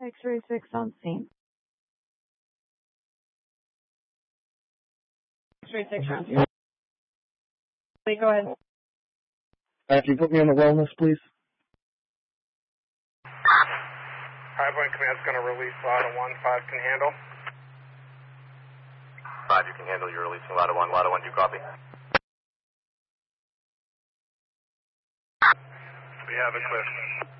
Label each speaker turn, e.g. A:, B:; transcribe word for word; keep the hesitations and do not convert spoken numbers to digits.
A: X-ray six on scene. X-ray six on scene. Wait, go ahead.
B: Uh, can you put me on the wellness, please?
C: Highpoint Command's going to release Lotto one. five can handle.
D: five, you can handle. You're releasing Lotto one. Lotto one, do you copy?
C: We have it clear.